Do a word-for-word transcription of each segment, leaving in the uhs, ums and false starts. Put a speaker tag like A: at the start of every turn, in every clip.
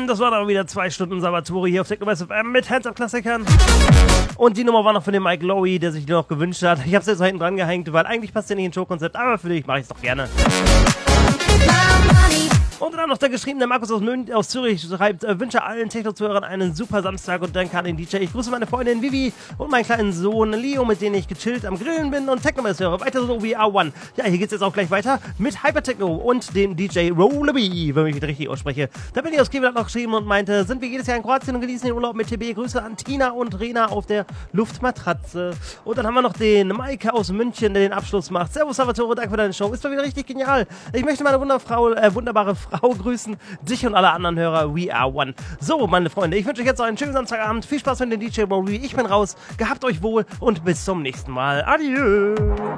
A: das war dann wieder zwei Stunden Salvatore hier auf Techno-Bass F M mit Hands-Up-Klassikern. Und die Nummer war noch von dem Mike Lowy, der sich die noch gewünscht hat. Ich hab's jetzt hinten dran gehängt, weil eigentlich passt der nicht ins Showkonzept, aber für dich mache ich's doch gerne. Und dann noch der geschriebene Markus aus, Mün aus Zürich schreibt, äh, wünsche allen Techno-Zuhörern einen super Samstag und danke an den D J. Ich grüße meine Freundin Vivi und meinen kleinen Sohn Leo, mit denen ich gechillt am Grillen bin und Techno-Bass höre. Weiter so wie R eins. Ja, hier geht's jetzt auch gleich weiter mit Hypertechno und dem D J Rollaby, wenn ich mich richtig ausspreche. Da bin ich aus Cleveland noch geschrieben und meinte, sind wir jedes Jahr in Kroatien und genießen den Urlaub mit T B. Grüße an Tina und Rena auf der Luftmatratze. Und dann haben wir noch den Maike aus München, der den Abschluss macht. Servus Salvatore, danke für deine Show. Ist doch wieder richtig genial. Ich möchte meine wunderfrau, äh, wunderbare Frau grüßen, dich und alle anderen Hörer, We Are One. So, meine Freunde, ich wünsche euch jetzt noch einen schönen Samstagabend. Viel Spaß mit dem D J Rory. Ich bin raus. Gehabt euch wohl und bis zum nächsten Mal. Adieu.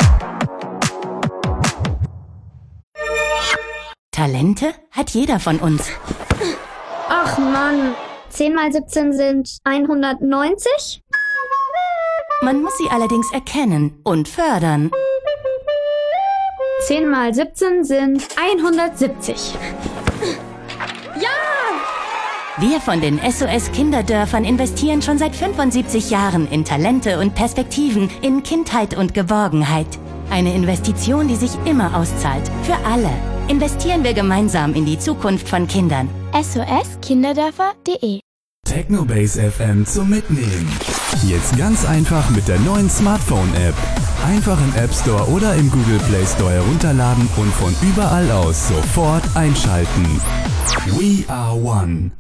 B: Talente hat jeder von uns.
C: Ach Mann, zehn mal siebzehn sind hundertneunzig?
B: Man muss sie allerdings erkennen und fördern.
C: zehn mal siebzehn sind hundertsiebzig. Ja!
B: Wir von den S O S Kinderdörfern investieren schon seit fünfundsiebzig Jahren in Talente und Perspektiven, in Kindheit und Geborgenheit. Eine Investition, die sich immer auszahlt. Für alle. Investieren wir gemeinsam in die Zukunft von Kindern.
C: S O S Kinderdörfer punkt de
D: Techno-Bass F M zum Mitnehmen. Jetzt ganz einfach mit der neuen Smartphone-App. Einfach im App Store oder im Google Play Store herunterladen und von überall aus sofort einschalten. We are one.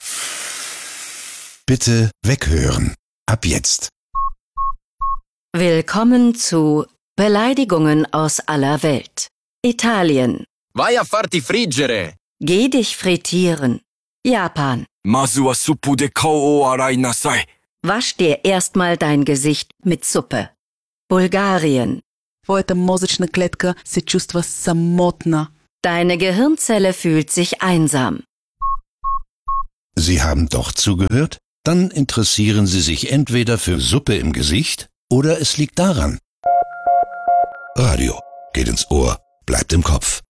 E: Bitte weghören. Ab jetzt.
F: Willkommen zu Beleidigungen aus aller Welt. Italien.
G: Vai a farti friggere.
F: Geh dich frittieren. Japan.
G: Masu wa suppu de kao o arai nasai.
F: Wasch dir erstmal dein Gesicht mit Suppe. Bulgarien.
H: Твоята мозъчна клетка се чувства самотна.
F: Deine Gehirnzelle fühlt sich einsam.
E: Sie haben doch zugehört? Dann interessieren Sie sich entweder für Suppe im Gesicht oder es liegt daran. Radio geht ins Ohr, bleibt im Kopf.